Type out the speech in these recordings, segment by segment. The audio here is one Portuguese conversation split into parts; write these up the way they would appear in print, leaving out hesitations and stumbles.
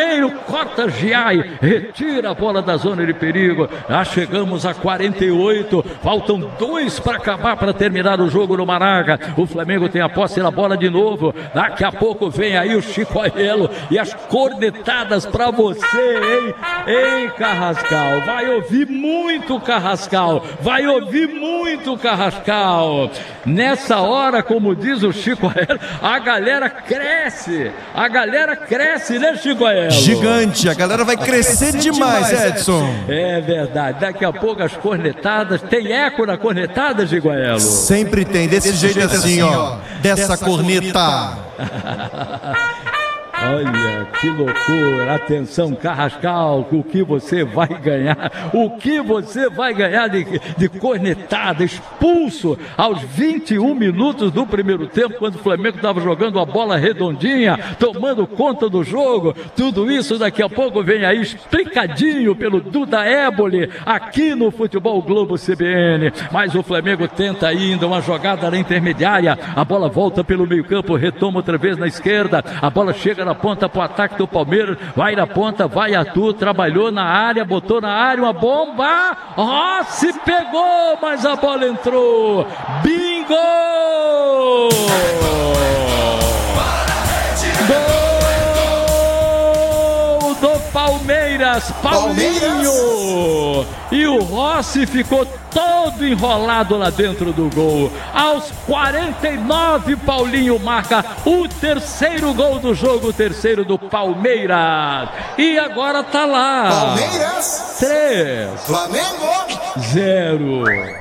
goleiro corta Giai, retira a bola da zona de perigo. Já chegamos a 48, faltam 2 para acabar, para terminar o jogo no Maraca. O Flamengo tem a posse da bola de novo. Daqui a pouco vem aí o Chico Aiello e as cornetadas para você, hein, Carrascal? Vai ouvir muito, Carrascal. Vai ouvir muito, Carrascal. Nessa hora, como diz o Chico Aiello, a galera cresce. A galera cresce, né, Chico Aiello? Gigante, a galera vai crescer demais, Edson. É verdade. Daqui a pouco as cornetadas. Tem eco na cornetada, Chico Aiello? Sempre tem, desse jeito assim, ó. Dessa corneta. Olha, que loucura. Atenção, Carrascal, o que você vai ganhar? O que você vai ganhar de cornetada? Expulso aos 21 minutos do primeiro tempo, quando o Flamengo estava jogando a bola redondinha, tomando conta do jogo. Tudo isso daqui a pouco vem aí explicadinho pelo Duda Éboli, aqui no Futebol Globo CBN. Mas o Flamengo tenta ainda uma jogada na intermediária. A bola volta pelo meio campo, retoma outra vez na esquerda. A bola chega na ponta para o ataque do Palmeiras, vai na ponta, vai Arthur, trabalhou na área, botou na área uma bomba, Rossi pegou, mas a bola entrou, bingo! Gol do Palmeiras, Paulinho! E o Rossi ficou todo enrolado lá dentro do gol. Aos 49, Paulinho marca o terceiro gol do jogo, o terceiro do Palmeiras. E agora tá lá. Palmeiras 3, Flamengo 0.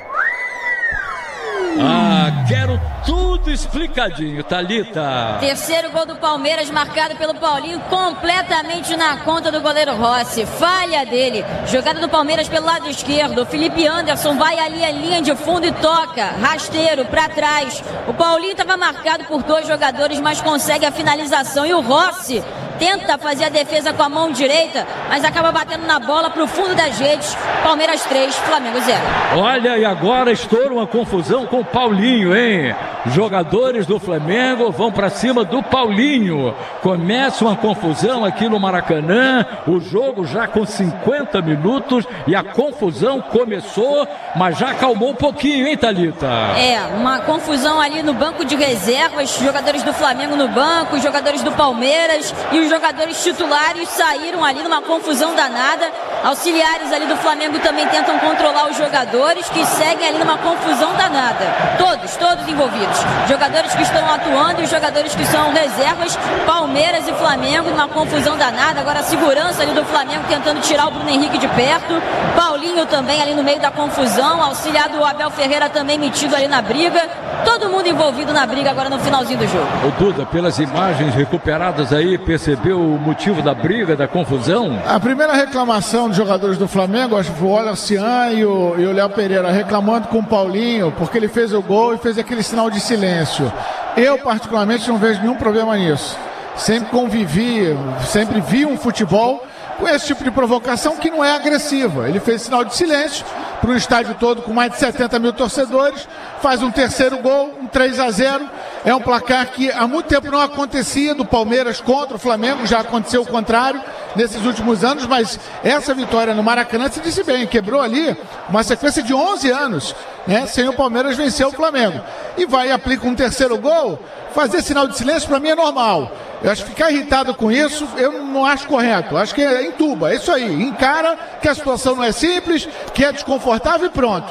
Quero tudo explicadinho, Thalita. Terceiro gol do Palmeiras, marcado pelo Paulinho, completamente na conta do goleiro Rossi. Falha dele. Jogada do Palmeiras pelo lado esquerdo. O Felipe Anderson vai ali a linha de fundo e toca. Rasteiro pra trás. O Paulinho estava marcado por 2 jogadores, mas consegue a finalização. E o Rossi tenta fazer a defesa com a mão direita, mas acaba batendo na bola pro fundo das redes. Palmeiras 3, Flamengo 0. Olha, e agora estoura uma confusão com o Paulinho, hein? Jogadores do Flamengo vão para cima do Paulinho. Começa uma confusão aqui no Maracanã. O jogo já com 50 minutos e a confusão começou, mas já acalmou um pouquinho, hein, Thalita? Uma confusão ali no banco de reservas. Jogadores do Flamengo no banco, jogadores do Palmeiras e os jogadores titulares saíram ali numa confusão danada. Auxiliares ali do Flamengo também tentam controlar os jogadores, que seguem ali numa confusão danada. Todos envolvidos. Jogadores que estão atuando e os jogadores que são reservas. Palmeiras e Flamengo numa confusão danada. Agora a segurança ali do Flamengo tentando tirar o Bruno Henrique de perto. Paulinho também ali no meio da confusão. Auxiliar do Abel Ferreira também metido ali na briga. Todo mundo envolvido na briga agora no finalzinho do jogo. O Duda, pelas imagens recuperadas aí, percebeu o motivo da briga, da confusão? A primeira reclamação dos jogadores do Flamengo, acho que foi o Olarcian e o Léo Pereira reclamando com o Paulinho, porque ele fez o gol e fez aquele sinal de silêncio. Eu, particularmente, não vejo nenhum problema nisso. Sempre convivi, sempre vi um futebol com esse tipo de provocação que não é agressiva. Ele fez sinal de silêncio para um estádio todo com mais de 70 mil torcedores, faz um terceiro gol, um 3-0. É um placar que há muito tempo não acontecia do Palmeiras contra o Flamengo, já aconteceu o contrário nesses últimos anos, mas essa vitória no Maracanã, se disse bem, quebrou ali uma sequência de 11 anos, né, sem o Palmeiras vencer o Flamengo. E vai e aplica um terceiro gol, fazer sinal de silêncio para mim é normal. Eu acho que ficar irritado com isso, eu não acho correto. Acho que entuba, é isso aí. Encara que a situação não é simples, que é desconfortável e pronto.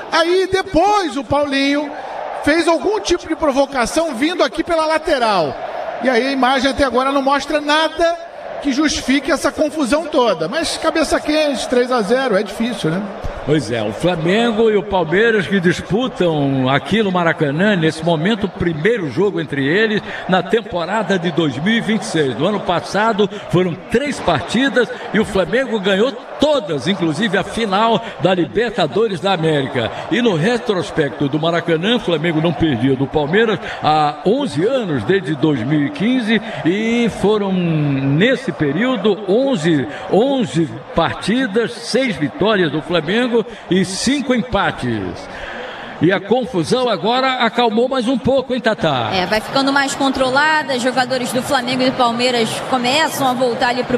Aí depois o Paulinho fez algum tipo de provocação vindo aqui pela lateral. E aí a imagem até agora não mostra nada que justifique essa confusão toda. Mas cabeça quente, 3-0, é difícil, né? Pois é, o Flamengo e o Palmeiras que disputam aqui no Maracanã, nesse momento, o primeiro jogo entre eles na temporada de 2026. No ano passado foram 3 partidas e o Flamengo ganhou todas, inclusive a final da Libertadores da América. E no retrospecto do Maracanã, o Flamengo não perdia do Palmeiras há 11 anos, desde 2015, e foram nesse período 11 partidas, 6 vitórias do Flamengo e 5 empates. E a confusão agora acalmou mais um pouco, hein, Tatá? Vai ficando mais controlada, jogadores do Flamengo e do Palmeiras começam a voltar ali pro